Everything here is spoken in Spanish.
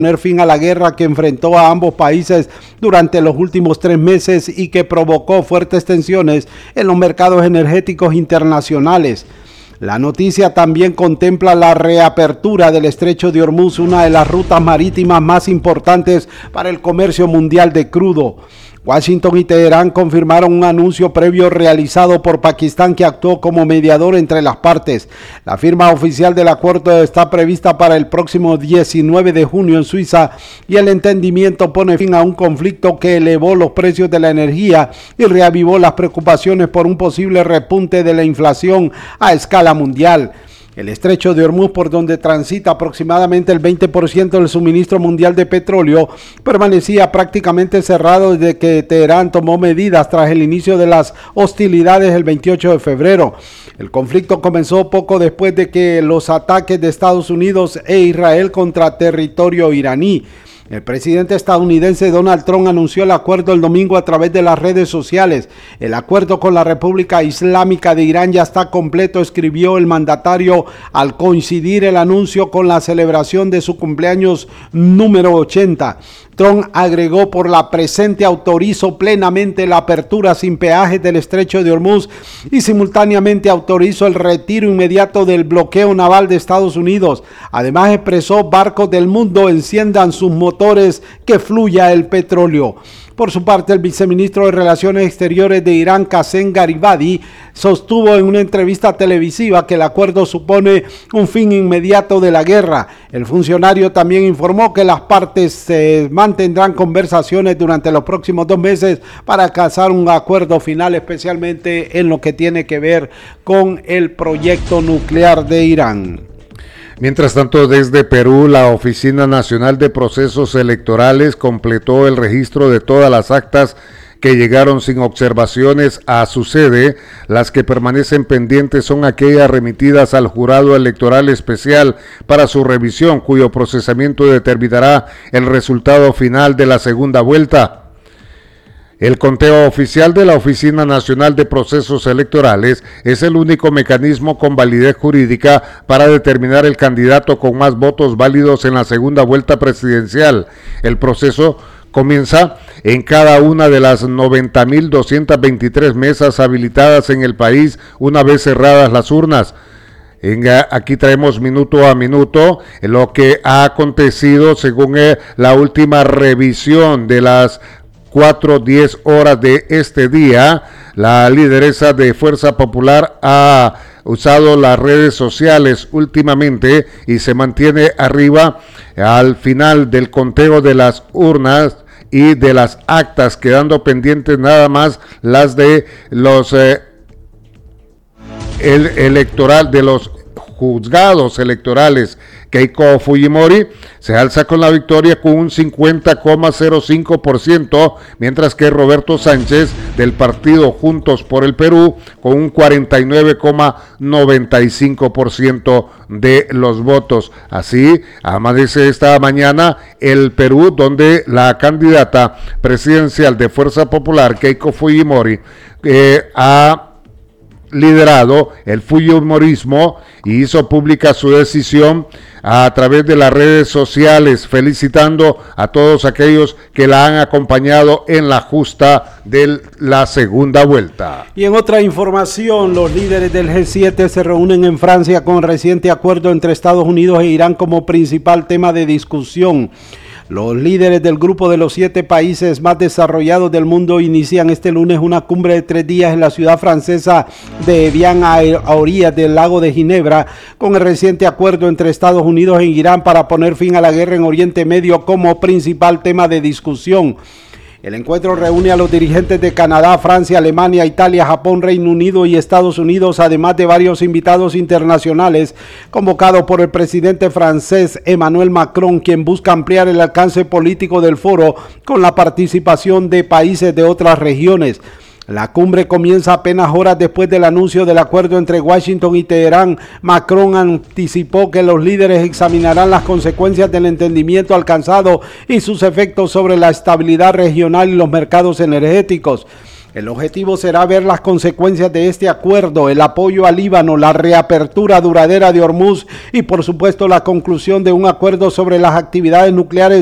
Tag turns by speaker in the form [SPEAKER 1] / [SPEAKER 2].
[SPEAKER 1] poner fin a la guerra que enfrentó a ambos países durante los últimos 3 meses y que provocó fuertes tensiones en los mercados energéticos internacionales. La noticia también contempla la reapertura del Estrecho de Hormuz, una de las rutas marítimas más importantes para el comercio mundial de crudo. Washington y Teherán confirmaron un anuncio previo realizado por Pakistán que actuó como mediador entre las partes. La firma oficial del acuerdo está prevista para el próximo 19 de junio en Suiza y el entendimiento pone fin a un conflicto que elevó los precios de la energía y reavivó las preocupaciones por un posible repunte de la inflación a escala mundial. El Estrecho de Hormuz, por donde transita aproximadamente el 20% del suministro mundial de petróleo, permanecía prácticamente cerrado desde que Teherán tomó medidas tras el inicio de las hostilidades el 28 de febrero. El conflicto comenzó poco después de que los ataques de Estados Unidos e Israel contra territorio iraní. El presidente estadounidense Donald Trump anunció el acuerdo el domingo a través de las redes sociales. El acuerdo con la República Islámica de Irán ya está completo, escribió el mandatario al coincidir el anuncio con la celebración de su cumpleaños número 80. Trump agregó: por la presente autorizo plenamente la apertura sin peajes del Estrecho de Hormuz y simultáneamente autorizo el retiro inmediato del bloqueo naval de Estados Unidos. Además expresó: barcos del mundo, enciendan sus motores, que fluya el petróleo. Por su parte, el viceministro de Relaciones Exteriores de Irán, Qasem Gharibabadi, sostuvo en una entrevista televisiva que el acuerdo supone un fin inmediato de la guerra. El funcionario también informó que las partes mantendrán conversaciones durante los próximos 2 meses para alcanzar un acuerdo final, especialmente en lo que tiene que ver con el proyecto nuclear de Irán.
[SPEAKER 2] Mientras tanto, desde Perú, la Oficina Nacional de Procesos Electorales completó el registro de todas las actas que llegaron sin observaciones a su sede. Las que permanecen pendientes son aquellas remitidas al Jurado Electoral Especial para su revisión, cuyo procesamiento determinará el resultado final de la segunda vuelta. El conteo oficial de la Oficina Nacional de Procesos Electorales es el único mecanismo con validez jurídica para determinar el candidato con más votos válidos en la segunda vuelta presidencial. El proceso comienza en cada una de las 90.223 mesas habilitadas en el país una vez cerradas las urnas. Aquí traemos minuto a minuto lo que ha acontecido según la última revisión de las 4:10 horas de este día. La lideresa de Fuerza Popular ha usado las redes sociales últimamente y se mantiene arriba al final del conteo de las urnas y de las actas, quedando pendientes nada más las de los de los juzgados electorales. Keiko Fujimori se alza con la victoria con un 50,05%, mientras que Roberto Sánchez del partido Juntos por el Perú con un 49,95% de los votos. Así amanece esta mañana el Perú, donde la candidata presidencial de Fuerza Popular, Keiko Fujimori, ha liderado el fujimorismo y hizo pública su decisión a través de las redes sociales, felicitando a todos aquellos que la han acompañado en la justa de la segunda vuelta.
[SPEAKER 1] Y en otra información, los líderes del G7 se reúnen en Francia con reciente acuerdo entre Estados Unidos e Irán como principal tema de discusión. Los líderes del grupo de los 7 países más desarrollados del mundo inician este lunes una cumbre de 3 días en la ciudad francesa de Evian, a orillas del lago de Ginebra, con el reciente acuerdo entre Estados Unidos e Irán para poner fin a la guerra en Oriente Medio como principal tema de discusión. El encuentro reúne a los dirigentes de Canadá, Francia, Alemania, Italia, Japón, Reino Unido y Estados Unidos, además de varios invitados internacionales convocados por el presidente francés Emmanuel Macron, quien busca ampliar el alcance político del foro con la participación de países de otras regiones. La cumbre comienza apenas horas después del anuncio del acuerdo entre Washington y Teherán. Macron anticipó que los líderes examinarán las consecuencias del entendimiento alcanzado y sus efectos sobre la estabilidad regional y los mercados energéticos. El objetivo será ver las consecuencias de este acuerdo, el apoyo al Líbano, la reapertura duradera de Hormuz y por supuesto la conclusión de un acuerdo sobre las actividades nucleares